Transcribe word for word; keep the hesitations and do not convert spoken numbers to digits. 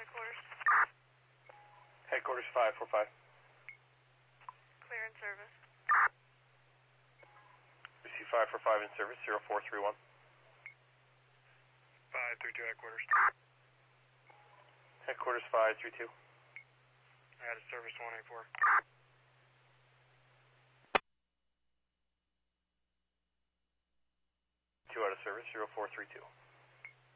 Headquarters. Headquarters five four five. Clear in service. Receive five four five in service, zero four three one. five three two headquarters. Headquarters five three two. Out of service one eight four. Two out of service, zero four three two.